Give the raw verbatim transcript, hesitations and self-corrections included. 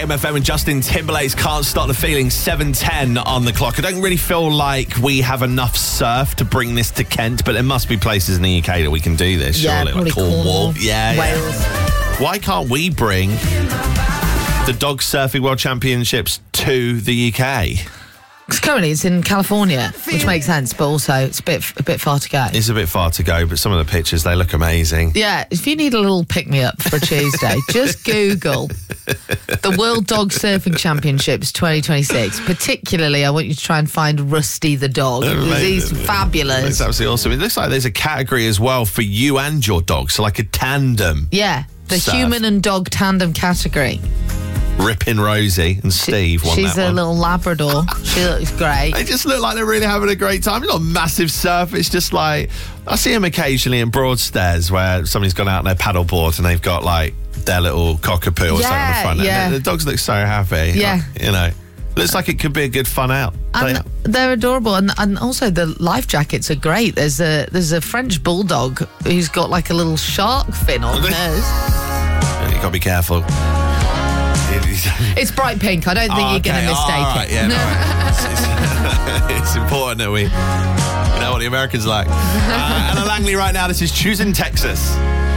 M F M and Justin Timberlake's Can't Stop the Feeling, seven ten on the clock. I don't really feel like we have enough surf to bring this to Kent, but there must be places in the U K that we can do this, yeah, surely. Probably like Cornwall. Cornwall. Yeah, Wales. Yeah. Why can't we bring the Dog Surfing World Championships to the U K? Because currently it's in California, which makes sense, but also it's a bit a bit far to go. It's a bit far to go, but some of the pictures, they look amazing. Yeah, if you need a little pick-me-up for a Tuesday, just Google the World Dog Surfing Championships twenty twenty-six. Particularly, I want you to try and find Rusty the dog, because he's fabulous. It's absolutely awesome. It looks like there's a category as well for you and your dog, so like a tandem. Yeah, the surf. human and dog tandem category. Ripping Rosie and Steve won She's that a one. little Labrador. She looks great. They just look like they're really having a great time. It's not a massive surf. It's just like, I see them occasionally in Broadstairs where somebody's gone out on their paddleboard and they've got like their little cockapoo or Yeah, something on the front. yeah. And the, the dogs look so happy. Yeah. Like, you know, looks like it could be a good fun out. And They- they're adorable, and and also the life jackets are great. There's a there's a French bulldog who's got like a little shark fin on hers. you got to be careful. It's bright pink. I don't think Oh, you're going okay. to mistake Oh, right. it. Yeah, no, right. it's, it's, it's important that we, you know what the Americans like. Uh, Anna Langley right now, this is Choosing Texas.